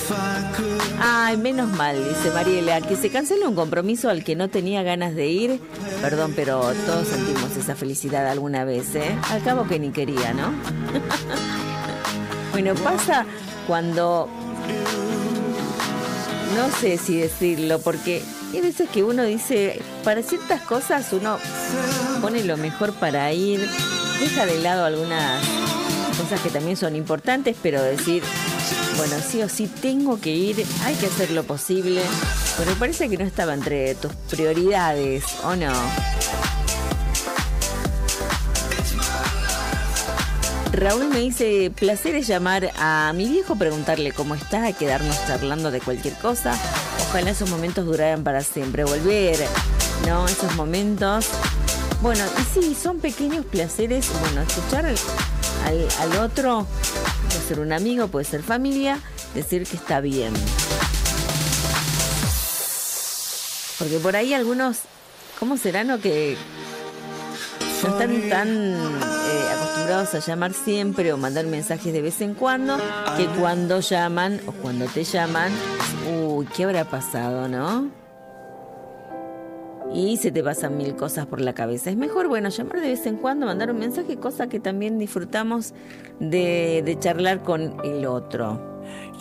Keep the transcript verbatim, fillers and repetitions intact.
Ay, menos mal, dice Mariela, que se canceló un compromiso al que no tenía ganas de ir. Perdón, pero todos sentimos esa felicidad alguna vez, ¿eh? Al cabo que ni quería, ¿no? Bueno, pasa cuando... No sé si decirlo, porque hay veces que uno dice, para ciertas cosas uno pone lo mejor para ir, deja de lado algunas cosas que también son importantes, pero decir, bueno, sí o sí tengo que ir, hay que hacer lo posible, pero parece que no estaba entre tus prioridades, ¿o no? Raúl me dice, placer es llamar a mi viejo, preguntarle cómo está, quedarnos charlando de cualquier cosa. Ojalá esos momentos duraran para siempre, volver, ¿no? Esos momentos. Bueno, y sí, son pequeños placeres, bueno, escuchar al, al, al otro, puede ser un amigo, puede ser familia, decir que está bien. Porque por ahí algunos, ¿cómo será, no? Que no están tan eh, acostumbrados a llamar siempre o mandar mensajes de vez en cuando, que cuando llaman o cuando te llaman, uy, ¿qué habrá pasado, no? Y se te pasan mil cosas por la cabeza. Es mejor, bueno, llamar de vez en cuando, mandar un mensaje, cosa que también disfrutamos de, de charlar con el otro.